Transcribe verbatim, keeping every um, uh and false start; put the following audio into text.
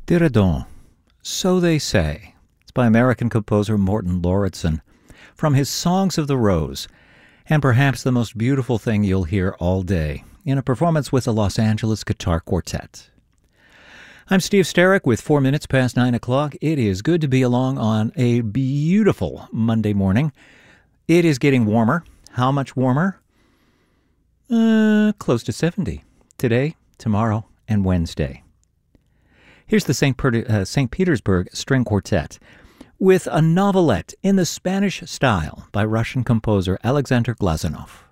Dieudonné, So They Say. It's by American composer Morten Lauridsen from his Songs of the Rose, and perhaps the most beautiful thing you'll hear all day in a performance with the Los Angeles Guitar Quartet. I'm Steve Sterrick with four minutes past nine o'clock. It is good to be along on a beautiful Monday morning. It is getting warmer. How much warmer? Uh, close to seventy. Today, tomorrow, and Wednesday. Here's the Saint Per- uh, Saint Petersburg String Quartet with a novelette in the Spanish style by Russian composer Alexander Glazunov.